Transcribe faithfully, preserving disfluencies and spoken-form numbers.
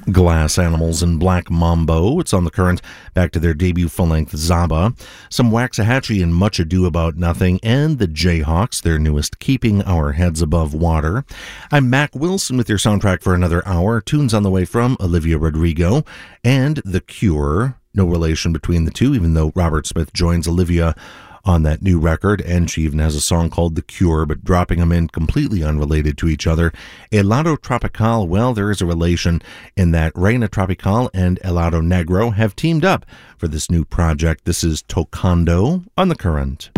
Glass Animals and Black Mambo. It's on the Current, back to their debut full-length Zaba. Some Waxahachie and Much Ado About Nothing, and the Jayhawks, their newest Keeping Our Heads Above Water. I'm Mac Wilson with your soundtrack for another hour. Tunes on the way from Olivia Rodrigo and The Cure. No relation between the two, even though Robert Smith joins Olivia on that new record, and she even has a song called The Cure, but dropping them in completely unrelated to each other. Helado Tropical, well, there is a relation in that Reina Tropical and Helado Negro have teamed up for this new project. This is Tocando on the Current.